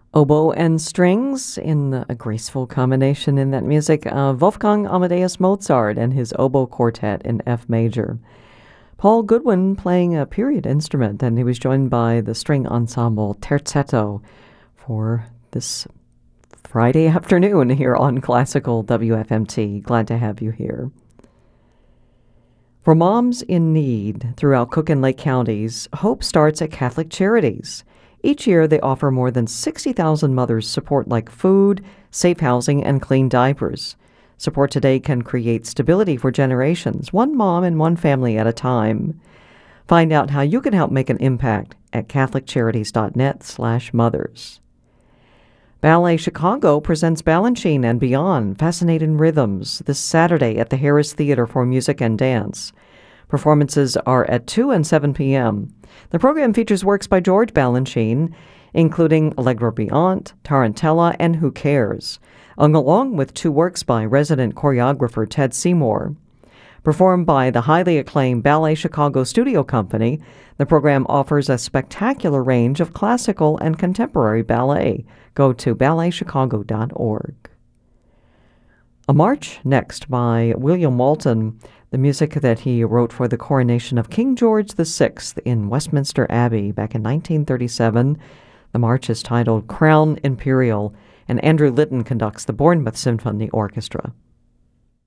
Oboe and strings in a graceful combination in that music. Wolfgang Amadeus Mozart and his oboe quartet in F major. Paul Goodwin playing a period instrument, and he was joined by the string ensemble Terzetto for this Friday afternoon here on Classical WFMT. Glad to have you here. For moms in need throughout Cook and Lake counties, hope starts at Catholic Charities. Each year, they offer more than 60,000 mothers support like food, safe housing, and clean diapers. Support today can create stability for generations, one mom and one family at a time. Find out how you can help make an impact at catholiccharities.net/mothers. Ballet Chicago presents Balanchine and Beyond, Fascinating Rhythms, this Saturday at the Harris Theater for Music and Dance. Performances are at 2 and 7 p.m. The program features works by George Balanchine, including Allegro Beyond, Tarantella, and Who Cares, along with 2 works by resident choreographer Ted Seymour. Performed by the highly acclaimed Ballet Chicago Studio Company, the program offers a spectacular range of classical and contemporary ballet. Go to balletchicago.org. A March Next by William Walton, the music that he wrote for the coronation of King George VI in Westminster Abbey back in 1937. The march is titled Crown Imperial, and Andrew Litton conducts the Bournemouth Symphony Orchestra.